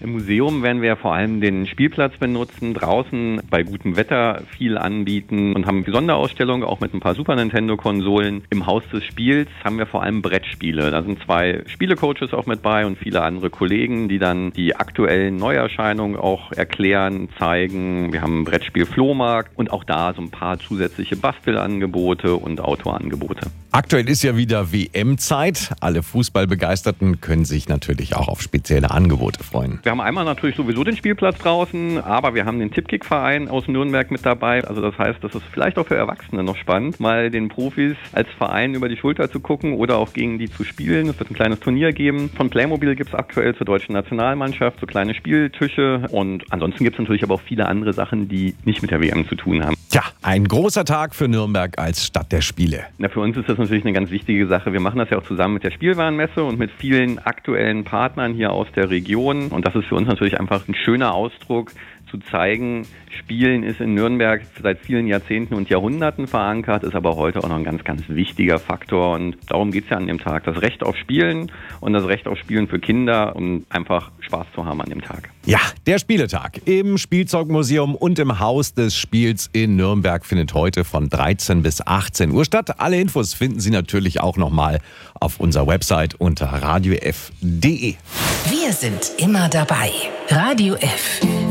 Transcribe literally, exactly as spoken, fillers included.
Im Museum werden wir vor allem den Spielplatz benutzen, draußen bei gutem Wetter viel anbieten und haben Sonderausstellungen auch mit ein paar Super Nintendo-Konsolen. Im Haus des Spiels haben wir vor allem Brettspiele. Da sind zwei Spielecoaches auch mit bei und viele andere Kollegen, die dann die aktuellen Neuerscheinungen auch erklären, zeigen. Wir haben einen Brettspiel-Flohmarkt und auch da so ein paar zusätzliche Bastelangebote und Outdoor-Angebote. Aktuell ist ja wieder W M-Zeit. Alle Fußballbegeisterten können sich natürlich auch auf spezielle Angebote freuen. Wir haben einmal natürlich sowieso den Spielplatz draußen, aber wir haben den Tippkick-Verein aus Nürnberg mit dabei. Also das heißt, das ist vielleicht auch für Erwachsene noch spannend, mal den Profis als Verein über die Schulter zu gucken oder auch gegen die zu spielen. Es wird ein kleines Turnier geben. Von Playmobil gibt es aktuell zur deutschen Nationalmannschaft so kleine Spieltische und ansonsten gibt es natürlich aber auch viele andere Sachen, die nicht mit der W M zu tun haben. Tja, ein großer Tag für Nürnberg als Stadt der Spiele. Na, für uns ist das natürlich eine ganz wichtige Sache. Wir machen das ja auch zusammen mit der Spielwarenmesse und mit vielen aktuellen Partnern hier aus der Region. Und das ist für uns natürlich einfach ein schöner Ausdruck, zu zeigen, Spielen ist in Nürnberg seit vielen Jahrzehnten und Jahrhunderten verankert, ist aber heute auch noch ein ganz, ganz wichtiger Faktor. Und darum geht es ja an dem Tag. Das Recht auf Spielen und das Recht auf Spielen für Kinder, um einfach Spaß zu haben an dem Tag. Ja, der Spieletag im Spielzeugmuseum und im Haus des Spiels in Nürnberg findet heute von dreizehn bis achtzehn Uhr statt. Alle Infos finden Sie natürlich auch nochmal auf unserer Website unter radio f punkt de. Wir sind immer dabei. Radio F.